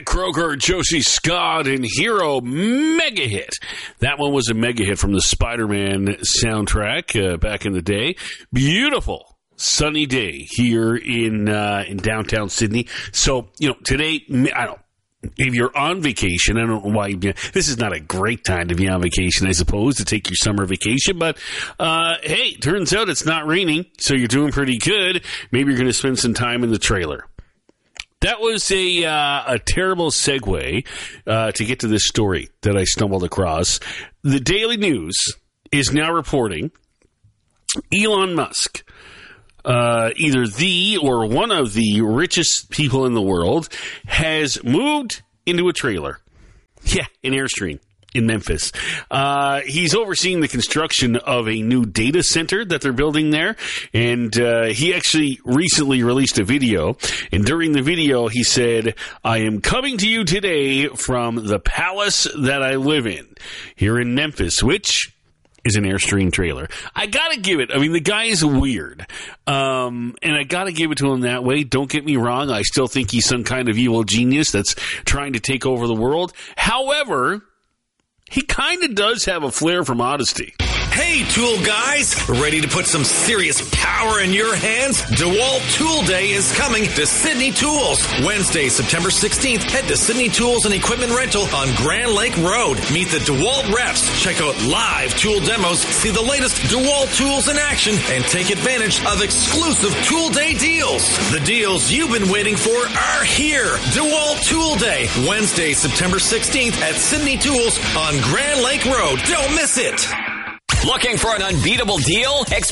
Matt Croker, Josie Scott, and Hero mega hit. That one was a mega hit from the Spider-Man soundtrack back in the day. Beautiful sunny day here in downtown Sydney. So, today, if you're on vacation, I don't know why. This is not a great time to be on vacation, I suppose, to take your summer vacation. But, hey, turns out it's not raining, so you're doing pretty good. Maybe you're going to spend some time in the trailer. That was a terrible segue to get to this story that I stumbled across. The Daily News is now reporting Elon Musk, either the or one of the richest people in the world, has moved into a trailer. Yeah, an Airstream in Memphis. He's overseeing the construction of a new data center that they're building there. And he actually recently released a video. And during the video, he said, "I am coming to you today from the palace that I live in here in Memphis," which is an Airstream trailer. I gotta give it. I mean, the guy is weird. And I gotta give it to him that way. Don't get me wrong. I still think he's some kind of evil genius that's trying to take over the world. However, he kind of does have a flair for modesty. Hey, tool guys! Ready to put some serious power in your hands? DeWalt Tool Day is coming to Sydney Tools. Wednesday, September 16th, head to Sydney Tools and Equipment Rental on Grand Lake Road. Meet the DeWalt reps, check out live tool demos, see the latest DeWalt tools in action, and take advantage of exclusive Tool Day deals. The deals you've been waiting for are here. DeWalt Tool Day, Wednesday, September 16th at Sydney Tools on Grand Lake Road. Don't miss it! Looking for an unbeatable deal?